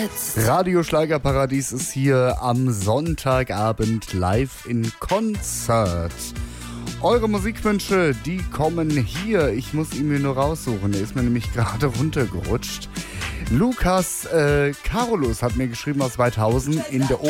jetzt. Radio Schlagerparadies ist hier am Sonntagabend live in Konzert. Eure Musikwünsche, die kommen hier. Ich muss ihn mir nur raussuchen. Der ist mir nämlich gerade runtergerutscht. Lukas Carolus hat mir geschrieben aus 2000 in der